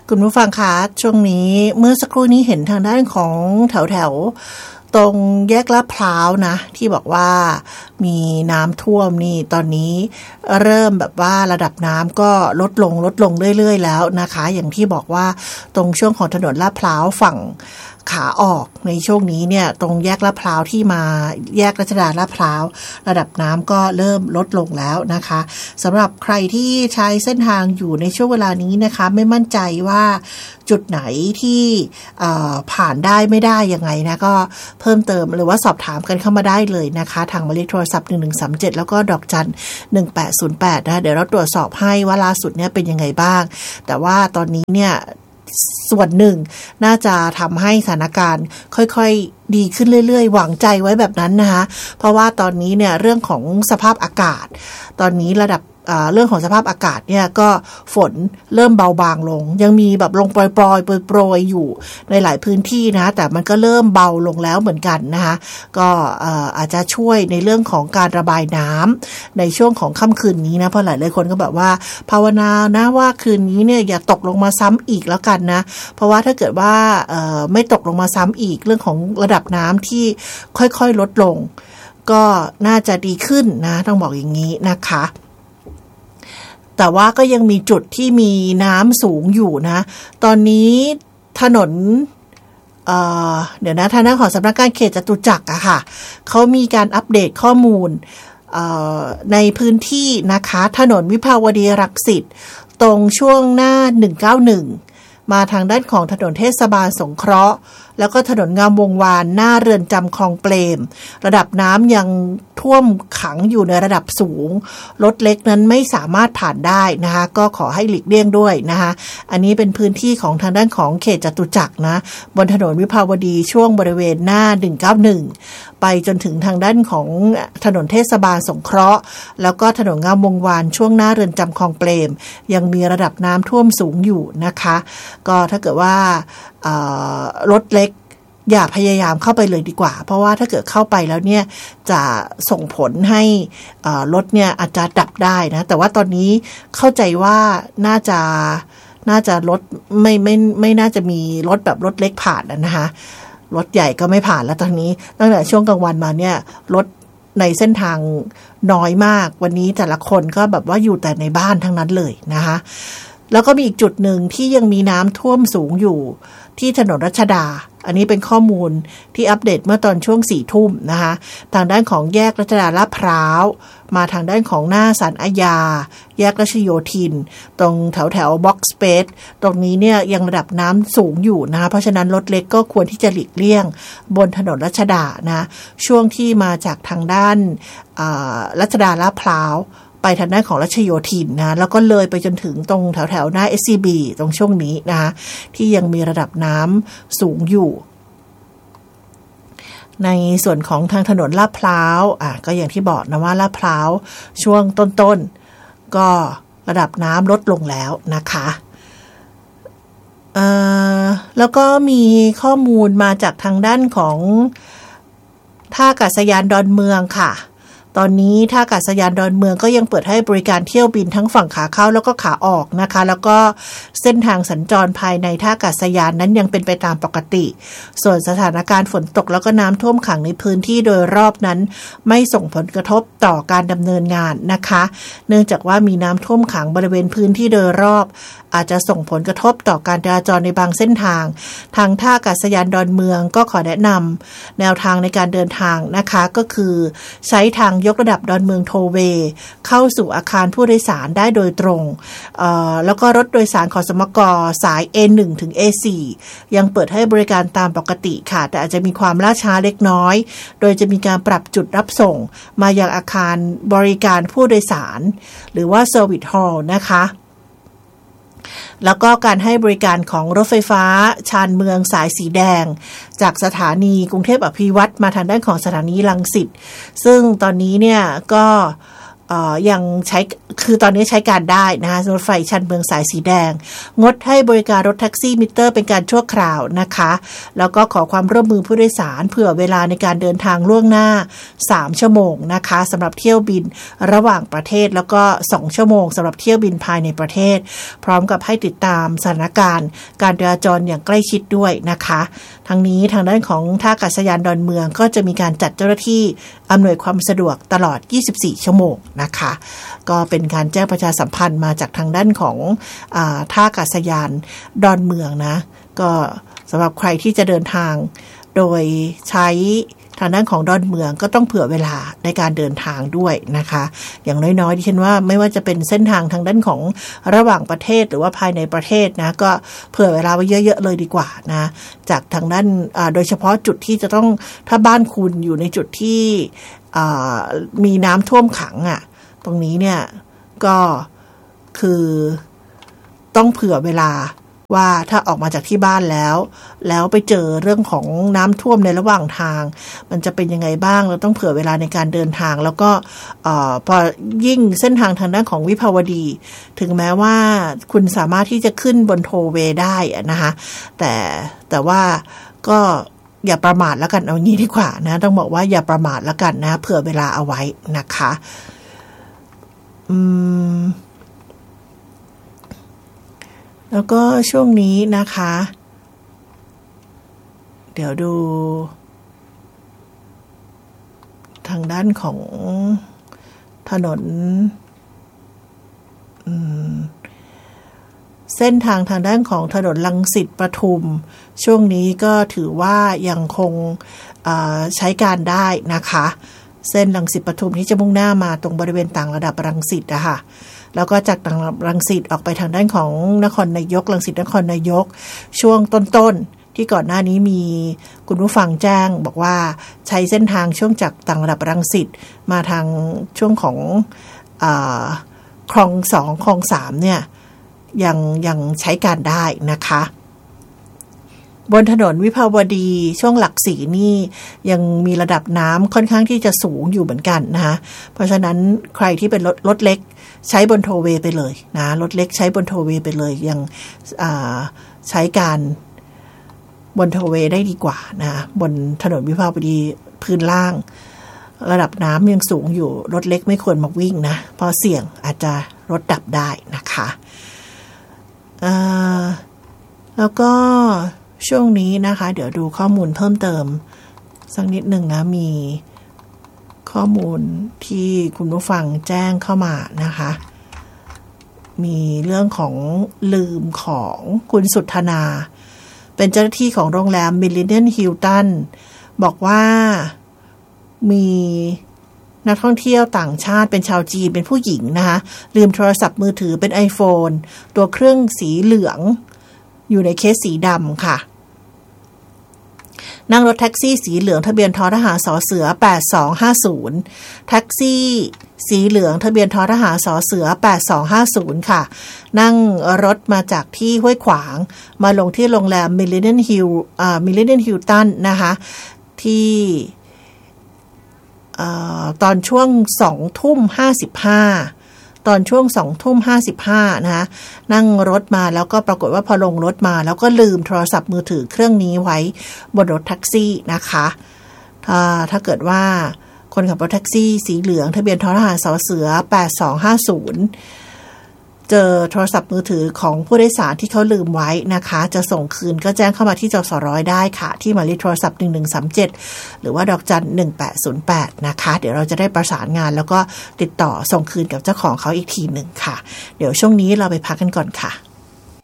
คุณผู้ฟังคะช่วงนี้เมื่อสักครู่นี้เห็นทางด้านของแถวตรงแยกลาดพร้าวนะที่บอกว่ามีน้ำท่วมนี่ตอนนี้เริ่มแบบว่าระดับน้ำก็ลดลงเรื่อยๆแล้วนะคะอย่างที่บอกว่าตรงช่วงของถนนลาดพร้าวฝั่งขาออกในช่วงนี้เนี่ยตรงแยกลาดพร้าวที่มาแยกรัชดาลาดพร้าวระดับน้ำก็เริ่มลดลงแล้วนะคะสำหรับใครที่ใช้เส้นทางอยู่ในช่วงเวลานี้นะคะไม่มั่นใจว่าจุดไหนที่ผ่านได้ไม่ได้ยังไงนะก็เพิ่มเติมหรือว่าสอบถามกันเข้ามาได้เลยนะคะทางหมายเลขโทรศัพท์1137แล้วก็ดอกจัน1808นะเดี๋ยวเราตรวจสอบให้ว่าล่าสุดเนี่ยเป็นยังไงบ้างแต่ว่าตอนนี้เนี่ยส่วนหนึ่งน่าจะทำให้สถานการณ์ค่อยๆดีขึ้นเรื่อยๆหวังใจไว้แบบนั้นนะคะเพราะว่าตอนนี้เนี่ยเรื่องของสภาพอากาศตอนนี้ระดับเรื่องของสภาพอากาศเนี่ยก็ฝนเริ่มเบาบางลงยังมีแบบลงโปรยอยู่ในหลายพื้นที่นะแต่มันก็เริ่มเบาลงแล้วเหมือนกันนะคะก็อาจจะช่วยในเรื่องของการระบายน้ำในช่วงของค่ำคืนนี้นะเพราะหลายคนก็แบบว่าภาวนานะว่าคืนนี้เนี่ยอย่าตกลงมาซ้ำอีกแล้วกันนะเพราะว่าถ้าเกิดว่าไม่ตกลงมาซ้ำอีกเรื่องของระดับน้ำที่ค่อยๆลดลงก็น่าจะดีขึ้นนะต้องบอกอย่างนี้นะคะแต่ว่าก็ยังมีจุดที่มีน้ำสูงอยู่นะตอนนี้ถนนเดี๋ยวนะทางด้านของสำนักงานเขตจตุจักรอะค่ะเขามีการอัปเดตข้อมูลในพื้นที่นะคะถนนวิภาวดีรังสิตตรงช่วงหน้า191มาทางด้านของถนนเทศบาลสงเคราะห์แล้วก็ถนนงามวงวานหน้าเรือนจำคลองเปรมระดับน้ำยังท่วมขังอยู่ในระดับสูงรถเล็กนั้นไม่สามารถผ่านได้นะคะก็ขอให้หลีกเลี่ยงด้วยนะคะอันนี้เป็นพื้นที่ของทางด้านของเขตจตุจักรนะบนถนนวิภาวดีช่วงบริเวณหน้า191ไปจนถึงทางด้านของถนนเทศบาลสงเคราะห์แล้วก็ถนนงามวงวานช่วงหน้าเรือนจำคลองเปรมยังมีระดับน้ำท่วมสูงอยู่นะคะก็ถ้าเกิดว่ารถเล็กอย่าพยายามเข้าไปเลยดีกว่าเพราะว่าถ้าเกิดเข้าไปแล้วเนี่ยจะส่งผลให้รถเนี่ยอาจจะดับได้นะแต่ว่าตอนนี้เข้าใจว่าน่าจะรถไม่น่าจะมีรถแบบรถเล็กผ่านนะคะรถใหญ่ก็ไม่ผ่านแล้วตอนนี้ตั้งแต่ช่วงกลางวันมาเนี่ยรถในเส้นทางน้อยมากวันนี้แต่ละคนก็แบบว่าอยู่แต่ในบ้านทั้งนั้นเลยนะคะแล้วก็มีอีกจุดหนึ่งที่ยังมีน้ำท่วมสูงอยู่ที่ถนนรัชดาอันนี้เป็นข้อมูลที่อัปเดตเมื่อตอนช่วง 4 ทุ่มนะคะทางด้านของแยกรัชดาลาดพร้าวมาทางด้านของหน้าศาลอาญาแยกรัชโยธินตรงแถวบ็อกซ์สเปซตรงนี้เนี่ยยังระดับน้ำสูงอยู่นะคะเพราะฉะนั้นรถเล็กก็ควรที่จะหลีกเลี่ยงบนถนนรัชดานะช่วงที่มาจากทางด้านรัชดาลาดพร้าวไปทางด้านของรัชโยธินนะแล้วก็เลยไปจนถึงตรงแถวหน้า SCB ตรงช่วงนี้นะที่ยังมีระดับน้ำสูงอยู่ในส่วนของทางถนนลาดพร้าวก็อย่างที่บอกนะว่าลาดพร้าวช่วงต้นๆก็ระดับน้ำลดลงแล้วนะคะแล้วก็มีข้อมูลมาจากทางด้านของท่าอากาศยานดอนเมืองค่ะตอนนี้ท่าอากาศยานดอนเมืองก็ยังเปิดให้บริการเที่ยวบินทั้งฝั่งขาเข้าแล้วก็ขาออกนะคะแล้วก็เส้นทางสัญจรภายในท่าอากาศยานนั้นยังเป็นไปตามปกติส่วนสถานการณ์ฝนตกแล้วก็น้ำท่วมขังในพื้นที่โดยรอบนั้นไม่ส่งผลกระทบต่อการดำเนินงานนะคะเนื่องจากว่ามีน้ำท่วมขังบริเวณพื้นที่โดยรอบอาจจะส่งผลกระทบต่อการจราจรในบางเส้นทางทางท่าอากาศยานดอนเมืองก็ขอแนะนำแนวทางในการเดินทางนะคะก็คือใช้ทางยกระดับดอนเมืองโทเวย์เข้าสู่อาคารผู้โดยสารได้โดยตรงแล้วก็รถโดยสารขสมกสาย A1 ถึง A4 ยังเปิดให้บริการตามปกติค่ะแต่อาจจะมีความล่าช้าเล็กน้อยโดยจะมีการปรับจุดรับส่งมายังอาคารบริการผู้โดยสารหรือว่า Service Hall นะคะแล้วก็การให้บริการของรถไฟฟ้าชานเมืองสายสีแดงจากสถานีกรุงเทพอภิวัตรมาทางด้านของสถานีรังสิตซึ่งตอนนี้เนี่ยก็ยังใช้คือตอนนี้ใช้การได้นะคะรถไฟชานเมืองสายสีแดงงดให้บริการรถแท็กซี่มิเตอร์เป็นการชั่วคราวนะคะแล้วก็ขอความร่วมมือผู้โดยสารเผื่อเวลาในการเดินทางล่วงหน้า3ชั่วโมงนะคะสำหรับเที่ยวบินระหว่างประเทศแล้วก็2ชั่วโมงสำหรับเที่ยวบินภายในประเทศพร้อมกับให้ติดตามสถานการณ์การจราจรอย่างใกล้ชิดด้วยนะคะทั้งนี้ทางด้านของท่าอากาศยานดอนเมืองก็จะมีการจัดเจ้าหน้าที่อำนวยความสะดวกตลอด24ชั่วโมงนะคะก็เป็นการแจ้งประชาสัมพันธ์มาจากทางด้านของท่าอากาศยานดอนเมืองนะก็สำหรับใครที่จะเดินทางโดยใช้ทางด้านของดอนเมืองก็ต้องเผื่อเวลาในการเดินทางด้วยนะคะอย่างน้อยๆดิฉันว่าไม่ว่าจะเป็นเส้นทางทางด้านของระหว่างประเทศหรือว่าภายในประเทศนะก็เผื่อเวลาไว้เยอะๆเลยดีกว่านะจากทางด้านโดยเฉพาะจุดที่จะต้องถ้าบ้านคุณอยู่ในจุดที่มีน้ำท่วมขังอ่ะตรงนี้เนี่ยก็คือต้องเผื่อเวลาว่าถ้าออกมาจากที่บ้านแล้วไปเจอเรื่องของน้ำท่วมในระหว่างทางมันจะเป็นยังไงบ้างเราต้องเผื่อเวลาในการเดินทางแล้วก็พอยิ่งเส้นทางทางด้านของวิภาวดีถึงแม้ว่าคุณสามารถที่จะขึ้นบนโทเวย์ได้นะคะแต่ว่าก็อย่าประมาทแล้วกันเอางี้ดีกว่านะต้องบอกว่าอย่าประมาทแล้วกันนะเผื่อเวลาเอาไว้นะคะแล้วก็ช่วงนี้นะคะเดี๋ยวดูทางด้านของถนนเส้นทางด้านของถนนรังสิตปทุมช่วงนี้ก็ถือว่ายังคงใช้การได้นะคะเส้นรังสิตปทุมที่จะมุ่งหน้ามาตรงบริเวณต่างระดับรังสิตนะคะแล้วก็จากรังสิตออกไปทางด้านของนครนายกรังสิตนครนายกช่วงต้นๆที่ก่อนหน้านี้มีคุณผู้ฟังแจ้งบอกว่าใช้เส้นทางช่วงจากต่างระดับรังสิตมาทางช่วงของคลอง2คลอง3เนี่ยยังใช้การได้นะคะบนถนนวิภาวดีช่วงหลักสี่นี่ยังมีระดับน้ำค่อนข้างที่จะสูงอยู่เหมือนกันนะคะเพราะฉะนั้นใครที่เป็นรถเล็กใช้บนโทเวย์ไปเลยนะรถเล็กใช้บนโทเวย์ไปเลยยังใช้การบนโทเวย์ได้ดีกว่านะบนถนนวิภาวดีพื้นล่างระดับน้ำยังสูงอยู่รถเล็กไม่ควรมาวิ่งนะเพราะเสี่ยงอาจจะรถดับได้นะคะแล้วก็ช่วงนี้นะคะเดี๋ยวดูข้อมูลเพิ่มเติมสักนิดหนึ่งนะมีข้อมูลที่คุณผู้ฟังแจ้งเข้ามานะคะมีเรื่องของลืมของคุณสุทธนาเป็นเจ้าหน้าที่ของโรงแรม Millennium Hilton บอกว่ามีนักท่องเที่ยวต่างชาติเป็นชาวจีนเป็นผู้หญิงนะคะลืมโทรศัพท์มือถือเป็น iPhone ตัวเครื่องสีเหลืองอยู่ในเคสสีดำค่ะนั่งรถแท็กซี่สีเหลืองทะเบียนททหารสเสือ8250แท็กซี่สีเหลืองทะเบียนททหารสเสือ8250ค่ะนั่งรถมาจากที่ห้วยขวางมาลงที่โรงแรม Millennium Hilton นะคะที่ตอนช่วง 20:55 ตอนช่วง 20:55 นะคะนั่งรถมาแล้วก็ปรากฏว่าพอลงรถมาแล้วก็ลืมโทรศัพท์มือถือเครื่องนี้ไว้บนรถแท็กซี่นะคะถ้าเกิดว่าคนขับรถแท็กซี่สีเหลืองทะเบียนททหารสเสือ8250เจอโทรศัพท์มือถือของผู้โดยสารที่เขาลืมไว้นะคะจะส่งคืนก็แจ้งเข้ามาที่จสร้อยได้ค่ะที่หมายเลขโทรศัพท์1137หรือว่าดอกจัน1808นะคะเดี๋ยวเราจะได้ประสานงานแล้วก็ติดต่อส่งคืนกับเจ้าของเขาอีกทีหนึ่งค่ะเดี๋ยวช่วงนี้เราไปพักกันก่อนค่ะ